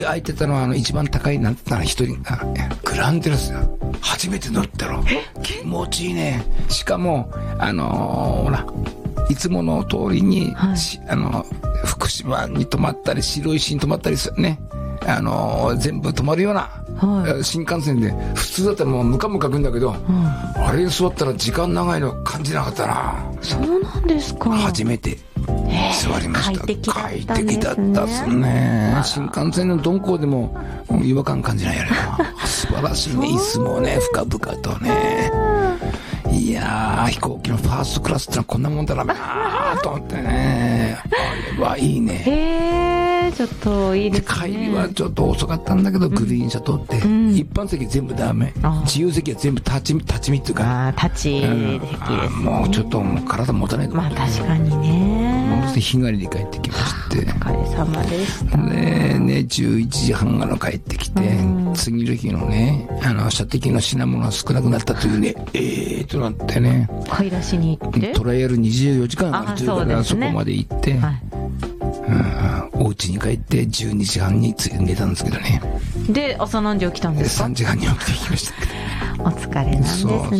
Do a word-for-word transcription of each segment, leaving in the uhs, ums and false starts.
空いてたのはあの一番高いなんて言ったら一人がグランデラスよ。初めて乗ったろ。気持ちいいね。しかもあのー、ほらいつもの通りに、はい、あの福島に泊まったり白石に泊まったりするね、あのー、全部泊まるような、はい、新幹線で普通だったらもうムカムカくんだけど、うん、あれに座ったら時間長いの感じなかったな。 そうなんですか。 初めて座りました。 快適だったんですね。 快適だったっすね。新幹線の鈍行でも違和感感じないやれば素晴らしいね。椅子もね深々とね。いやー飛行機のファーストクラスってのはこんなもんだなと思ってね。あれはいいね。 へーちょっといいですね。 帰りはちょっと遅かったんだけど、うん、グリーン車通って、うん、一般席全部ダメ。自由席は全部立ち見立ち見っていうか、 あ立ち席ですね、 うん、もうちょっともう体持たないと思って、 まあ確かにね。 そして日帰りで帰ってきまして、 お疲れ様でした。 でねじゅういちじはんから帰ってきて、うん、次の日のねあの射的の品物が少なくなったというね、えーとなってね、 買い出しに行ってトライアルにじゅうよじかんあるというから、 そ,、ね、そこまで行って、はい、うん、お家に帰ってじゅうにじはんに寝たんですけどね。 で朝何時起きたんですか？ さんじはんに起きてきましたけど。 お疲れなんですね。そうそう、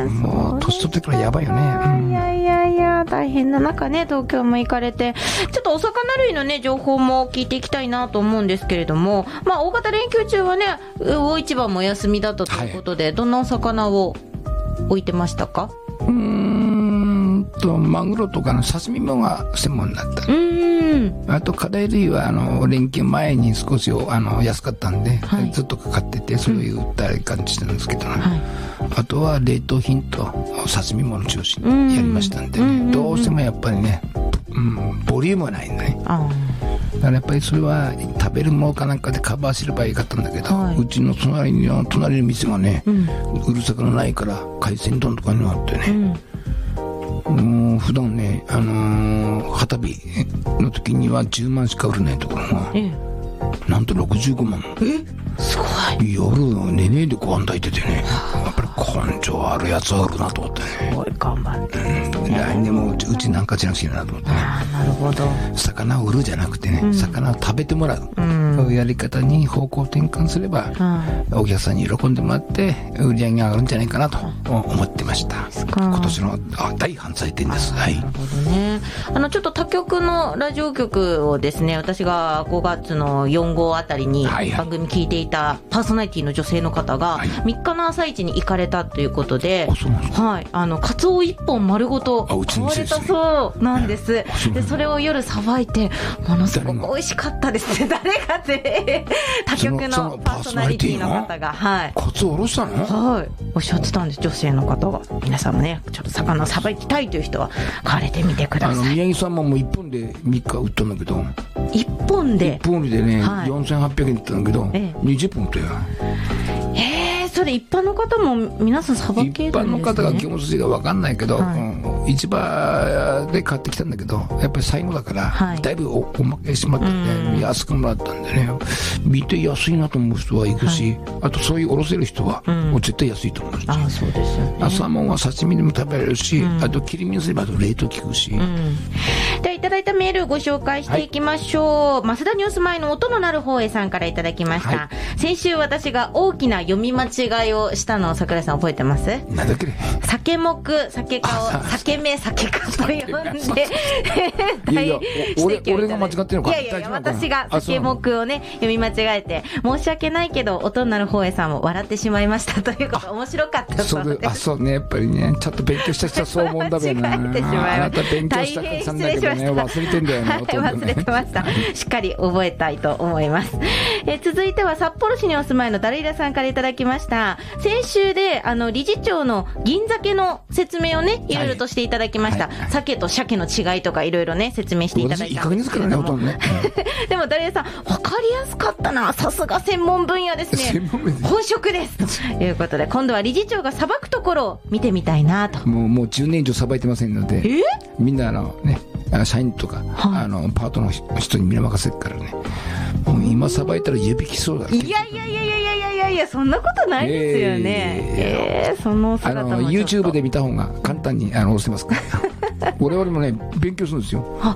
もう年取ってからやばいよね、 うん、いやいやいや大変な中ね東京も行かれて、ちょっとお魚類のね情報も聞いていきたいなと思うんですけれども、まあ大型連休中はね魚市場もお休みだったということで、はい、どんなお魚を置いてましたか？ うーんとマグロとかの刺身もが専門になった。うーん、あとカレー類はあの連休前に少しあの安かったんで、はい、ずっとかかっててそれを売ったり感じしてるんですけど、ね、はい、あとは冷凍品と刺身もの中心にやりましたんで、ね、んどうしてもやっぱりね、うん、ボリュームはないんだね。あだからやっぱりそれは食べるものかなんかでカバーすればいいかったんだけど、はい、うちの隣の隣の店がね、うん、うるさくないから海鮮丼とかにもあってね、うん、もう普段ね、あのー、旗日の時にはじゅうまんしか売れないところが、ええ、なんとろくじゅうごまん。 えすごい。 夜寝ねえでご飯炊いててね、やっぱり根性あるやつあるなと思ってね。 すごい頑張って、ね、 うん、来年もうちなんかしなくちゃいけないなと思ってね。 あなるほど。 魚を売るじゃなくてね、うん、魚を食べてもらう、うん、そういうやり方に方向転換すれば、うん、お客さんに喜んでもらって売り上げが上がるんじゃないかなと思ってました。今年の大反対点です。はい。 なるほどね。あのちょっと他局のラジオ局をですね、私がごがつのよん号あたりに番組聞いていたパーソナリティの女性の方がみっかの朝市に行かれたということで、はい、あのカツオいっぽん丸ごと買われたそうなんです。でそれを夜さばいてものすごく美味しかったですって。誰かって他局のパーソナリティの方が、はい、 カツオおろしたの？ はい、おっしゃってたんです。女性の方が。皆さんもねちょっと魚をさばきたいという人は買われてみてください。 あの宮城さんももういっぽんでみっか売ったんだけど、 いっぽんでいっぽんでね、はい、よんせんはっぴゃくえんだったんだけど、ええ、にじゅっぽん売ったよ。 へえ、それ一般の方も皆さんさばけるんですね。 一般の方が気持ちが分かんないけど、はい、うん、市場で買ってきたんだけどやっぱり最後だから、はい、だいぶ お, おまけしてもらってね、安くもらったんでね、見て安いなと思う人は行くし、はい、あとそういうおろせる人は、うん、もう絶対安いと思うし、 あ、そうですよね。 サーモンは刺身でも食べられるし、うん、あと切り身にすれば冷凍効くし、うん、 ではいただいたメールご紹介していきましょう、はい、増田にお住まいの音のなる方へさんからいただきました、はい、先週私が大きな読み間違いをしたのを桜井さん覚えてます？ なんだっけ、 酒目酒かを酒目酒かと呼んでいやいや俺, 俺が間違ってるのか。 いやいやいや私が酒目をね読み間違えて申し訳ないけど音のなる方へさんも笑ってしまいましたということ。面白かったそうです。 あそうね、やっぱりねちょっと勉強した人はそう思うんだべな。 間違えてしまいました。 あなた勉強した人なんだけどね忘れてんだよね、 はい、忘れてました。しっかり覚えたいと思います。え続いては札幌市にお住まいのダルイラさんからいただきました。先週であの理事長の銀鮭の説明をねいろいろとしていただきました、はいはい、鮭と鮭の違いとかいろいろね説明していただいたんですけれども、ね、でもダルイラさん分かりやすかったな、さすが専門分野ですね。本職ですということで今度は理事長がさばくところを見てみたいなと。 もう、もうじゅうねん以上さばいてませんので、えみんなあのね社員とか、はい、あのパートの人にみんな任せるからね、もう今さばいたら指きそうだって。 いやいやいやいやいやいやいやそんなことないですよね。えー、えー、その姿もちょっと YouTube で見た方が簡単にあの押せますから我々もね勉強するんですよ。 あ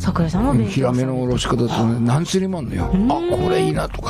桜井さんも勉強ヒラメのおろし方と、ね、何種類もあるのよ。あ、これいいなとか